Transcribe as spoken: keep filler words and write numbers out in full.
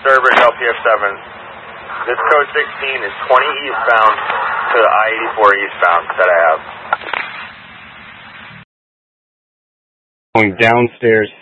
Sturbridge, L P F seven. This code sixteen is twenty eastbound to the I eighty-four eastbound that I have. Going downstairs